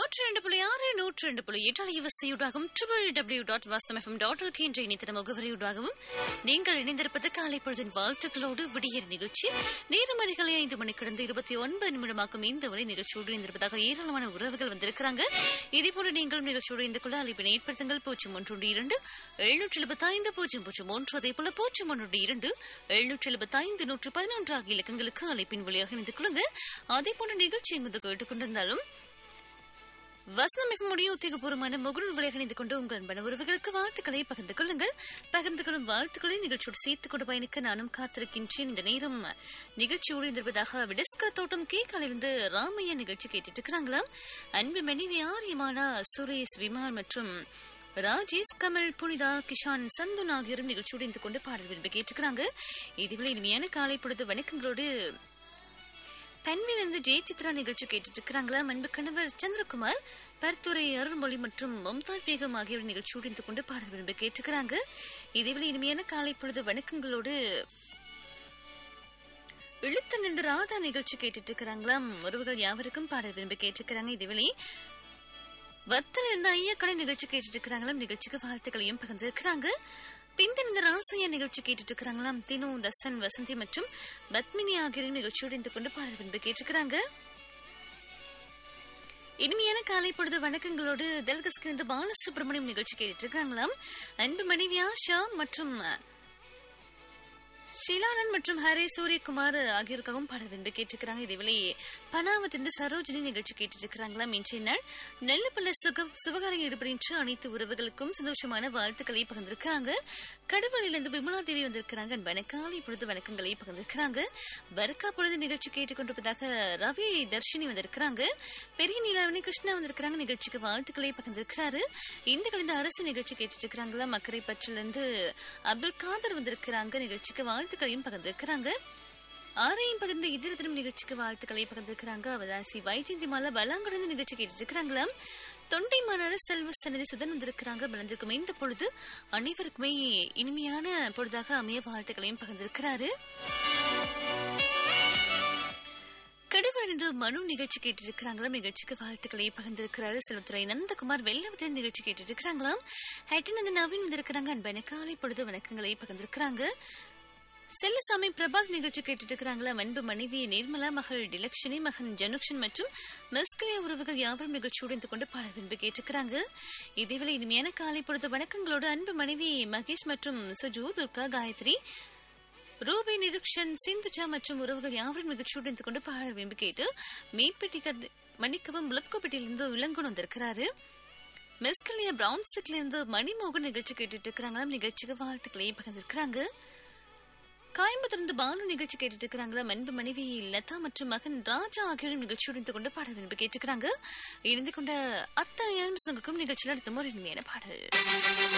102.6 102.8 அலைவரிசையூடாகவும் www.vasamfm.lk என்ற இணையதள முகவரியூடாகவும் நீங்கள் இணைந்திருப்பது காலை பொழுதின் வாழ்த்துக்களோடு விடியல் நிகழ்ச்சி. நேரம் அதிகாலை 5 மணி கடந்து 29 நிமிடமாக்கும் இந்த வரை நிகழ்ச்சியோடு இணைந்திருப்பதாக ஏராளமான உறவுகள் வந்திருக்கிறாங்க. இதேபோல நீங்களும் நிகழ்ச்சியோடு இணைந்து கொள்ள அழைப்பினை ஏற்படுத்துங்கள். 012 775 001 அதேபோல 012 775 111 ஆகிய இலக்கங்களுக்கு அழைப்பின் வழியாக இணைந்து கொள்ளுங்க. அதேபோல நிகழ்ச்சி எங்கு கேட்டுக்கொண்டிருந்தாலும் வசனம் மிக முடிய உத்தியோகபூர்வமான முகநூல் வழியாக இணைந்து கொண்டு உங்கள் அன்பான உறவுகளுக்கு வாழ்த்துக்களை பகிர்ந்து கொள்ளுங்கள். பகிர்ந்து கொள்ளும் வாழ்த்துக்களை நிகழ்ச்சியோடு சேர்த்துக் கொண்டு பயணிக்க நானும் காத்திருக்கின்றேன். இந்த நேரம் நிகழ்ச்சியோடு இருந்ததாக விடஸ்கர தோட்டம் கேக்காலிருந்து ராமையா நிகழ்ச்சி கேட்டுட்டு இருக்கிறாங்களாம். அன்பு மனைவி ஆரியமான சுரேஷ் விமான் மற்றும் ராஜேஷ் கமல் புனிதா கிஷான் சந்துன் ஆகியோரும் நிகழ்ச்சியோடு இருந்து கொண்டு பாடல் விரும்பி கேட்டுக்கிறாங்க. இதுவரை இனிமையான காலை பொழுது வணக்கங்களோடு பெண்விலிருந்து ஜெய சித்ரா நிகழ்ச்சி கேட்டுட்டு இருக்கிறாங்களா. அன்பு கணவர் சந்திரகுமார் பர்துரை அருள்மொழி மற்றும் மம்தாஜ் பேகம் ஆகியோர் நிகழ்ச்சியோடு இருந்து கொண்டு பாடல் விரும்பி கேட்டுக்கிறாங்க. இதேவேளை இனிமையான காலை பொழுது வணக்கங்களோடு இழுத்த நின்று ராதா நிகழ்ச்சி கேட்டுட்டு இருக்கிறாங்களாம். உறவுகள் யாவருக்கும் பாடல் விரும்பி கேட்டுக்கிறாங்க. இதேவேளை வத்தல் இருந்த ஐயக்கடை நிகழ்ச்சி கேட்டுட்டு இருக்கிறாங்களாம். நிகழ்ச்சிக்கு வாழ்த்துக்களையும் பகிர்ந்து இருக்கிறாங்க. பின்தந்த ராசையா நிகழ்ச்சி கேட்டுட்டு இருக்கிறாங்களாம். தினு தசன் வசந்தி மற்றும் பத்மினி ஆகியோரும் நிகழ்ச்சியோடு இருந்து கொண்டு பாடல் விரும்பி கேட்டுக்கிறாங்க. இனிமையான காலை பொழுது வணக்கங்களோடு தெல்கஸ்க்கு இருந்து பாலசுப்ரமணியம் நிகழ்ச்சி கேட்டுட்டு இருக்கிறாங்களாம். அன்பு மனைவி ஆஷா மற்றும் ஷிலாலன் மற்றும் ஹரே சூரியகுமார் ஆகியோருக்காகவும் பாடல் விரும்பி கேட்டுக்கிறாங்க. இதேவேளை பனாவத்திலிருந்து சரோஜினி நிகழ்ச்சி கேட்டுட்டு இருக்கிறாங்களாம். இன்றைய நாள் நல்ல பல சுபகாரம் ஈடுபடுகின்ற அனைத்து உறவுகளுக்கும் சந்தோஷமான வாழ்த்துக்களை பகிர்ந்திருக்கிறாங்க. கடவுளிலிருந்து விமலா தேவி வந்திருக்கிறாங்க. அன்பான காலை பொழுது வணக்கங்களை பகிர்ந்திருக்கிறாங்க. பர்கா பொழுது நிகழ்ச்சி கேட்டுக்கொண்டிருப்பதாக ரவி தர்ஷினி வந்திருக்கிறாங்க. பெரிய நீலாவணி கிருஷ்ணா வந்திருக்கிறாங்க. நிகழ்ச்சிக்கு வாழ்த்துக்களை பகிர்ந்திருக்கிறாரு. இந்த கலந்த அரசு நிகழ்ச்சி கேட்டுட்டு இருக்கிறாங்களா. மக்கரை பற்றிலிருந்து அப்துல் காதர் வந்திருக்கிறாங்க. நிகழ்ச்சிக்கு வாழ்த்துக்களையும் பகிர்ந்திருக்கிறாங்க. 6:10 இதர தினம் நிகழ்ச்சிக்கு வாழ்த்துக்களை பகிர்ந்திருக்கிறாங்க. அவதாசி வைஜந்தி மாலா பலாங்குடந்து நிகழ்ச்சி கேட்டு இருக்கிறாங்களா. தொண்டை மாநகர செல்வ சன்னதி சுதன் வந்திருக்கிறாங்க. வளர்ந்திருக்கும் இந்த பொழுது அனைவருக்குமே இனிமையான பொழுதாக அமைய வாழ்த்துக்களையும் பகிர்ந்திருக்கிறாரு. கடவுளிருந்து மனு நிகழ்ச்சி கேட்டு இருக்கிறாங்களாம். நிகழ்ச்சிக்கு வாழ்த்துக்களை பகிர்ந்திருக்கிறாரு. செல்வத்துறை நந்தகுமார் வெள்ளவத்தின் நிகழ்ச்சி கேட்டு இருக்கிறாங்களாம். ஹெட்டின் நவீன் வந்திருக்கிறாங்க. அன்பான காலை பொழுது வணக்கங்களை பகிர்ந்திருக்கிறாங்க. செல்லசாமி பிரபாத் நிகழ்ச்சி கேட்டுட்டு இருக்கிறாங்களா. அன்பு மனைவி நிர்மலா, மகள் டிலக்ஷனி, மகன் ஜனுக்ஷன் மற்றும் மெஸ்கலியா உறவுகள் யாவரும் நிகழ்ச்சியோடு இருந்து கொண்டு பாடல் விரும்பி கேட்டுக்கிறாங்க. இதேவேளை இனிமையான காலை பொழுது வணக்கங்களோடு அன்பு மனைவி மகேஷ் மற்றும் சுஜு, துர்கா, காயத்ரி, ரூபி, நிருக்ஷன், சிந்துஜா மற்றும் உறவுகள் யாவரும் நிகழ்ச்சியோடு இருந்து கொண்டு பாடல் விரும்பி கேட்டு மீன்பெட்டி மணிக்கவும் புலத்கோப்பேட்டையிலிருந்து இளங்கோன் வந்திருக்கிறாரு. மெஸ்கலியா பிரவுன்சிக்ல இருந்து மணிமோகன் நிகழ்ச்சி கேட்டுட்டு இருக்கிறாங்களாம். நிகழ்ச்சிக்கு வாழ்த்துக்களை பகிர்ந்திருக்கிறாங்க. கோயம்புத்தூர்ந்து பானு நிகழ்ச்சி கேட்டுட்டு இருக்கிறாங்களா. அன்பு மனைவி லதா மற்றும் மகன் ராஜா ஆகியோரும் நிகழ்ச்சியோடு இருந்து கொண்டு பாடல் விரும்பி கேட்டுக்கிறாங்க. இணைந்து கொண்ட அத்தனை நிகழ்ச்சியில் அடுத்த ஒரு இனிமையான பாடல்.